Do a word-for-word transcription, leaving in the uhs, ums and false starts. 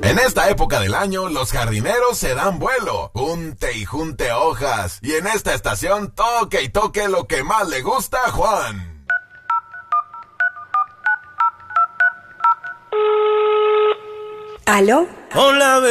En esta época del año, los jardineros se dan vuelo, junte y junte hojas. Y en esta estación, toque y toque lo que más le gusta a Juan. ¿Aló? Hola,